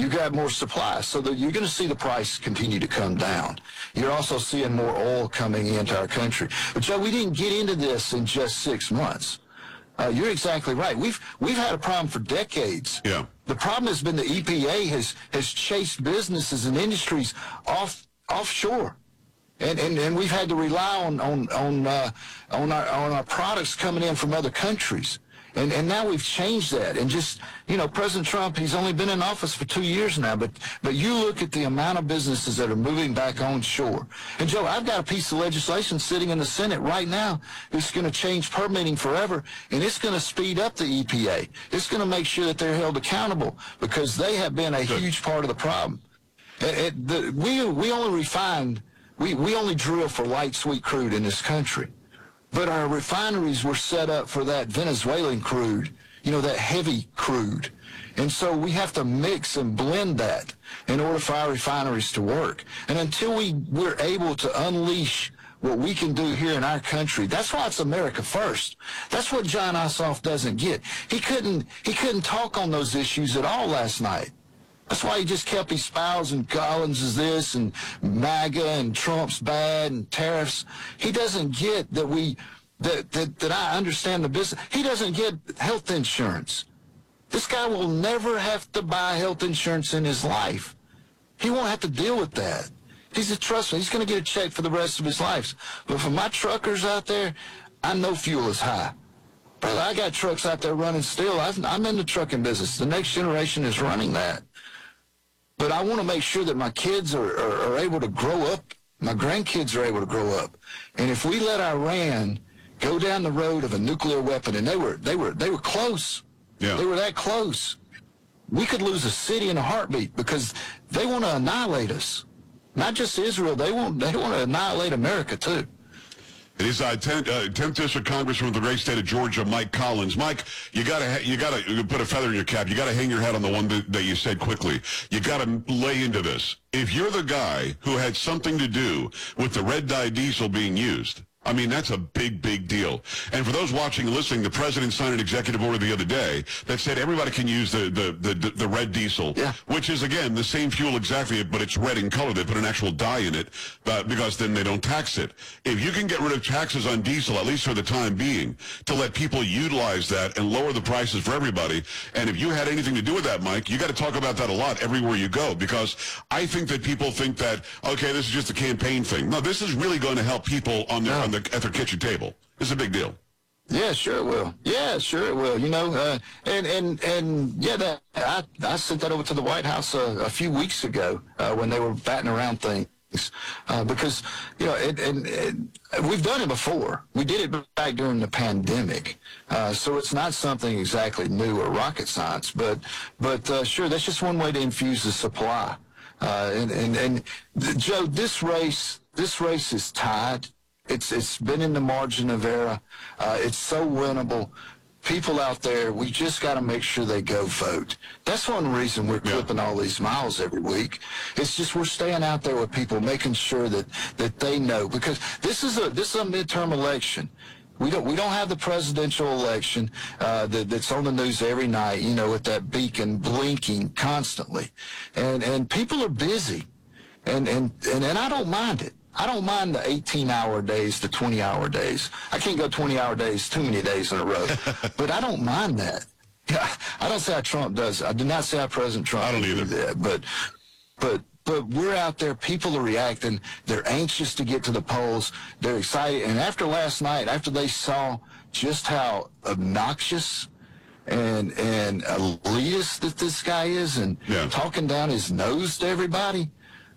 you got more supply, so that you're going to see the price continue to come down. You're also seeing more oil coming into our country. But, Joe, we didn't get into this in just 6 months. You're exactly right. We've had a problem for decades. Yeah. The problem has been the EPA has chased businesses and industries offshore. And we've had to rely on our products coming in from other countries. And now we've changed that. And just, President Trump, he's only been in office for 2 years now, but you look at the amount of businesses that are moving back onshore. And, Joe, I've got a piece of legislation sitting in the Senate right now that's going to change permitting forever, and it's going to speed up the EPA. It's going to make sure that they're held accountable because they have been a huge part of the problem. We only drill for light sweet crude in this country. But our refineries were set up for that Venezuelan crude, that heavy crude. And so we have to mix and blend that in order for our refineries to work. And until we're able to unleash what we can do here in our country, that's why it's America first. That's what Jon Ossoff doesn't get. He couldn't talk on those issues at all last night. That's why he just kept espousing Collins is this and MAGA and Trump's bad and tariffs. He doesn't get that I understand the business. He doesn't get health insurance. This guy will never have to buy health insurance in his life. He won't have to deal with that. Trust me, he's going to get a check for the rest of his life. But for my truckers out there, I know fuel is high. Brother, I got trucks out there running still. I'm in the trucking business. The next generation is running that. But I want to make sure that my kids are able to grow up. My grandkids are able to grow up. And if we let Iran go down the road of a nuclear weapon, and they were close. Yeah. They were that close. We could lose a city in a heartbeat because they want to annihilate us. Not just Israel. They want to annihilate America too. It is 10th District Congressman of the great state of Georgia, Mike Collins. Mike, you gotta put a feather in your cap. You gotta hang your hat on the one that you said quickly. You gotta lay into this. If you're the guy who had something to do with the red dye diesel being used, I mean, that's a big, big deal. And for those watching and listening, the president signed an executive order the other day that said everybody can use the red diesel, which is, again, the same fuel exactly, but it's red in color. They put an actual dye in it because then they don't tax it. If you can get rid of taxes on diesel, at least for the time being, to let people utilize that and lower the prices for everybody, and if you had anything to do with that, Mike, you got to talk about that a lot everywhere you go, because I think that people think that, okay, this is just a campaign thing. No, this is really going to help people at their kitchen table. It's a big deal. Yeah, sure it will. Yeah, sure it will. I sent that over to the White House a few weeks ago when they were batting around things because we've done it before. We did it back during the pandemic, so it's not something exactly new or rocket science. But sure, that's just one way to infuse the supply. And Joe, this race is tied. It's been in the margin of error. It's so winnable. People out there, we just got to make sure they go vote. That's one reason we're clipping all these miles every week. It's just we're staying out there with people, making sure that they know, because this is a midterm election. We don't have the presidential election that's on the news every night, with that beacon blinking constantly, and people are busy, and I don't mind it. I don't mind the 18-hour days, the 20-hour days. I can't go 20-hour days too many days in a row, but I don't mind that. I don't say how Trump does. I do not say how President Trump. I don't either. Do that, but we're out there. People are reacting. They're anxious to get to the polls. They're excited. And after last night, after they saw just how obnoxious and elitist that this guy is, and talking down his nose to everybody.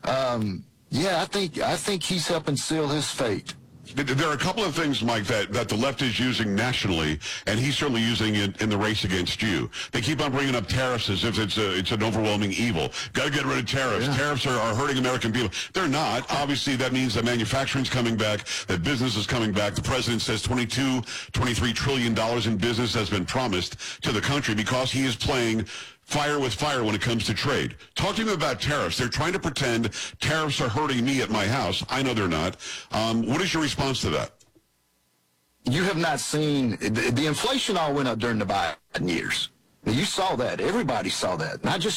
I think he's helping seal his fate. There are a couple of things, Mike, that the left is using nationally, and he's certainly using it in the race against you. They keep on bringing up tariffs as if it's an overwhelming evil. Got to get rid of tariffs. Yeah. Tariffs are hurting American people. They're not. Obviously, that means that manufacturing's coming back, that business is coming back. The president says $23 trillion in business has been promised to the country because he is playing fire with fire when it comes to trade. Talk to me about tariffs. They're trying to pretend tariffs are hurting me at my house. I know they're not. What is your response to that? You have not seen the inflation all went up during the Biden years. You saw that. Everybody saw that. Not just